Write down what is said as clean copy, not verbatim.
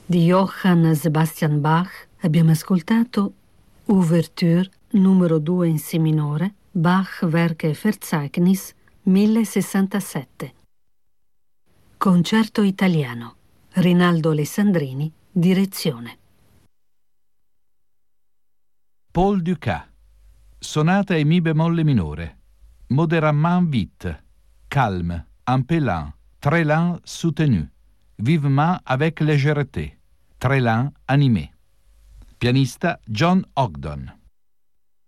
Di Johann Sebastian Bach abbiamo ascoltato Ouverture numero 2 in Si minore, Bach Werke Verzeichnis 1067. Concerto italiano. Rinaldo Alessandrini, direzione. Paul Dukas. Sonata in Mi bemolle minore. Modérément vite. Calme. Impellant. Très lent soutenu. Vivement avec légèreté. Très lent animé. Pianista John Ogdon.